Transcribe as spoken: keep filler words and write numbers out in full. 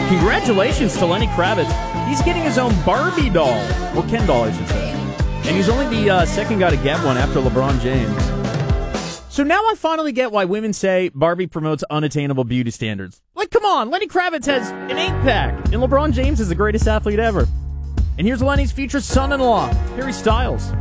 Congratulations to Lenny Kravitz. He's getting his own Barbie doll. Or Ken doll, I should say. And he's only the uh, second guy to get one after LeBron James. So now I finally get why women say Barbie promotes unattainable beauty standards. Like, come on, Lenny Kravitz has an eight-pack, and LeBron James is the greatest athlete ever. And here's Lenny's future son-in-law, Harry Styles.